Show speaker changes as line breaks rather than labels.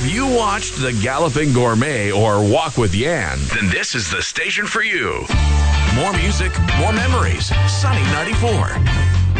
If you watched The Galloping Gourmet or Walk with Yan, then this is the station for you. More music, more memories. Sunny 94.